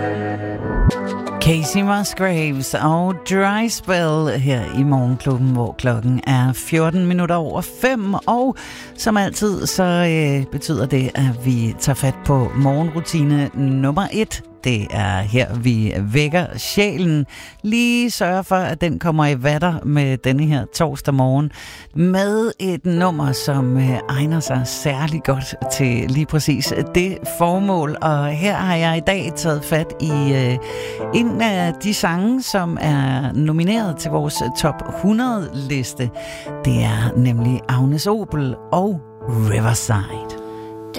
Casey Musgraves og Dry Spell her i Morgenklubben, hvor klokken er 5:14, og som altid så betyder det, at vi tager fat på morgenrutine nummer 1. Det er her, vi vækker sjælen. Lige sørger for, at den kommer i vatter med denne her torsdag morgen med et nummer, som egner sig særlig godt til lige præcis det formål. Og her har jeg i dag taget fat i en af de sange, som er nomineret til vores top 100 liste. Det er nemlig Agnes Obel og Riverside.